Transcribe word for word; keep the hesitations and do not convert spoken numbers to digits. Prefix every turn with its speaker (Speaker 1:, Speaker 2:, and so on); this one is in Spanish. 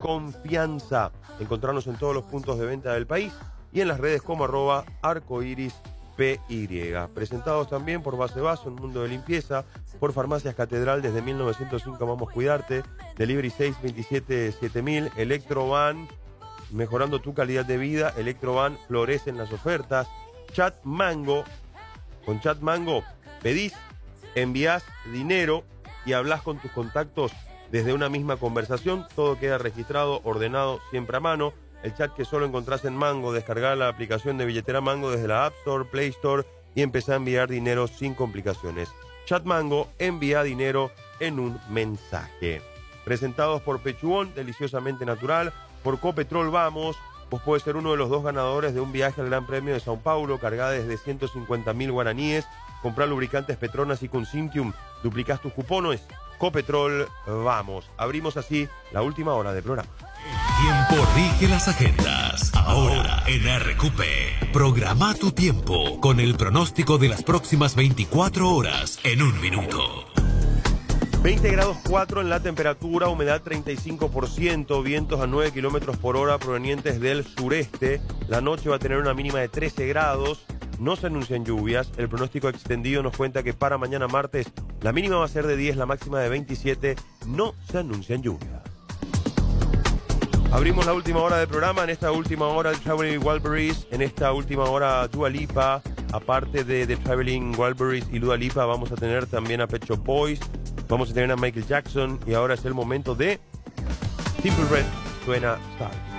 Speaker 1: confianza. Encontrarnos en todos los puntos de venta del país y en las redes como arroba arcoiris P Y. Presentados también por Base Vaso, un mundo de limpieza, por Farmacias Catedral desde mil novecientos cinco, Vamos Cuidarte, Delivery seis veintisiete siete mil, Electrovan, mejorando tu calidad de vida, Electrovan, florecen las ofertas, Chat Mango, con Chat Mango pedís, envías dinero y hablas con tus contactos desde una misma conversación, todo queda registrado, ordenado, siempre a mano. El chat que solo encontrás en Mango, descargar la aplicación de billetera Mango desde la App Store, Play Store y empezar a enviar dinero sin complicaciones. Chat Mango, envía dinero en un mensaje. Presentados por Pechuón, deliciosamente natural, por Copetrol Vamos. Vos podés ser uno de los dos ganadores de un viaje al Gran Premio de Sao Paulo, cargada desde ciento cincuenta mil guaraníes. Comprar lubricantes Petronas y Consintium, duplicás tus cupones. Copetrol Vamos. Abrimos así la última hora del programa.
Speaker 2: El tiempo rige las agendas. Ahora en R Q P. Programa tu tiempo con el pronóstico de las próximas veinticuatro horas en un minuto.
Speaker 1: veinte grados cuatro en la temperatura, humedad treinta y cinco por ciento, vientos a nueve kilómetros por hora provenientes del sureste. La noche va a tener una mínima de trece grados. No se anuncian lluvias. El pronóstico extendido nos cuenta que para mañana martes la mínima va a ser de diez, la máxima de veintisiete. No se anuncian lluvias. Abrimos la última hora del programa. En esta última hora de Traveling Wilburys, en esta última hora Dua Lipa. Aparte de, de Traveling Wilburys y Dua Lipa, vamos a tener también a Pet Shop Boys, vamos a tener a Michael Jackson y ahora es el momento de Simple Red, suena Stars.